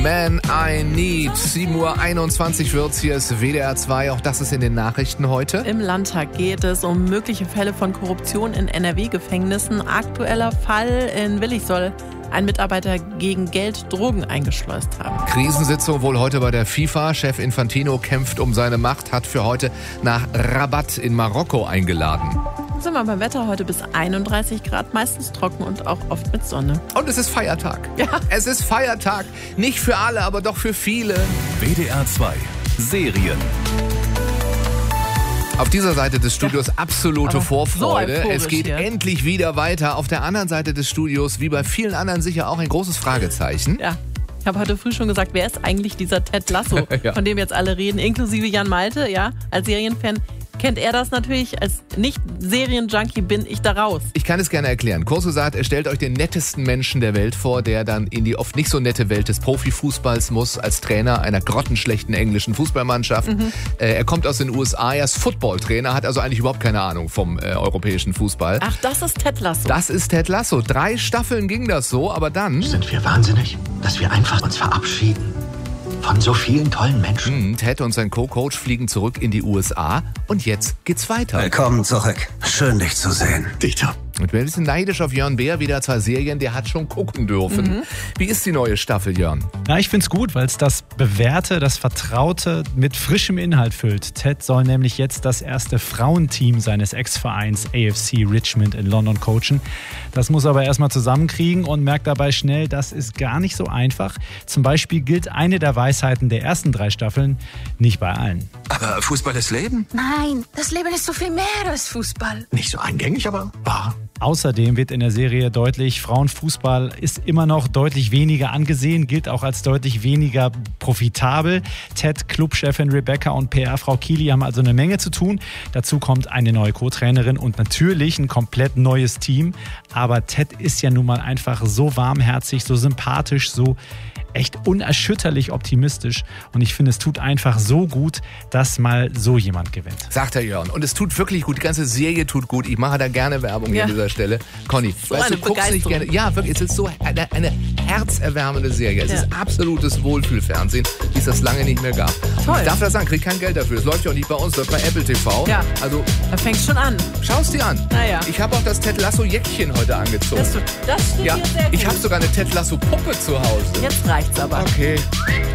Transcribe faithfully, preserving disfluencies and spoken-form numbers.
Man, I Need. sieben Uhr einundzwanzig wird's. Hier ist W D R zwei. Auch das ist in den Nachrichten heute. Im Landtag geht es um mögliche Fälle von Korruption in N R W-Gefängnissen. Aktueller Fall in Willich soll ein Mitarbeiter gegen Geld Drogen eingeschleust haben. Krisensitzung wohl heute bei der FIFA. Chef Infantino kämpft um seine Macht, hat für heute nach Rabat in Marokko eingeladen. Sind wir beim Wetter heute bis einunddreißig Grad, meistens trocken und auch oft mit Sonne. Und es ist Feiertag. Ja. Es ist Feiertag. Nicht für alle, aber doch für viele. W D R zwei Serien. Auf dieser Seite des Studios ja, absolute Vorfreude. So es geht hier. endlich wieder weiter. Auf der anderen Seite des Studios, wie bei vielen anderen sicher auch ein großes Fragezeichen. Ja. Ich habe heute früh schon gesagt, wer ist eigentlich dieser Ted Lasso, ja. von dem jetzt alle reden, inklusive Jan Malte, ja, als Serienfan. Kennt er das natürlich, als Nicht-Serien-Junkie bin ich da raus. Ich kann es gerne erklären. Kurz gesagt, er stellt euch den nettesten Menschen der Welt vor, der dann in die oft nicht so nette Welt des Profifußballs muss, als Trainer einer grottenschlechten englischen Fußballmannschaft. Mhm. Äh, er kommt aus den U S A, er ist Footballtrainer, hat also eigentlich überhaupt keine Ahnung vom äh, europäischen Fußball. Ach, das ist Ted Lasso. Das ist Ted Lasso. Drei Staffeln ging das so, aber dann... Sind wir wahnsinnig, dass wir einfach uns verabschieden von so vielen tollen Menschen? Mhm, Ted und sein Co-Coach fliegen zurück in die U S A und jetzt geht's weiter. Willkommen zurück. Schön, dich zu sehen. Dieter. Ich bin ein bisschen neidisch auf Jörn Beer, wieder zwei Serien, der hat schon gucken dürfen. Mhm. Wie ist die neue Staffel, Jörn? Ja, ich find's gut, weil es das Bewährte, das Vertraute mit frischem Inhalt füllt. Ted soll nämlich jetzt das erste Frauenteam seines Ex-Vereins A F C Richmond in London coachen. Das muss er aber erstmal zusammenkriegen und merkt dabei schnell, das ist gar nicht so einfach. Zum Beispiel gilt eine der Weisheiten der ersten drei Staffeln nicht bei allen. Aber Fußball ist Leben? Nein, das Leben ist so viel mehr als Fußball. Nicht so eingängig, aber wahr. Außerdem wird in der Serie deutlich, Frauenfußball ist immer noch deutlich weniger angesehen, gilt auch als deutlich weniger profitabel. Ted, Clubchefin Rebecca und P R-Frau Keely haben also eine Menge zu tun. Dazu kommt eine neue Co-Trainerin und natürlich ein komplett neues Team. Aber Ted ist ja nun mal einfach so warmherzig, so sympathisch, so echt unerschütterlich optimistisch. Und ich finde, es tut einfach so gut, dass mal so jemand gewinnt. Sagt der Jörn. Und es tut wirklich gut. Die ganze Serie tut gut. Ich mache da gerne Werbung ja. an dieser Stelle. Conny, so weißt du, guckst nicht gerne. Ja, wirklich. Es ist so eine, eine herzerwärmende Serie. Es ja. ist absolutes Wohlfühlfernsehen, wie es das lange nicht mehr gab. Toll. Ich darf das sagen, krieg kein Geld dafür. Es läuft ja auch nicht bei uns, das läuft bei Apple T V. Ja, also, da fängt schon an. Schau es dir an. Naja. Ich habe auch das Ted Lasso Jäckchen heute angezogen. Das, das steht ja, hier sehr gut. Ich habe sogar eine Ted Lasso Puppe zu Hause. Jetzt reicht's aber. Okay.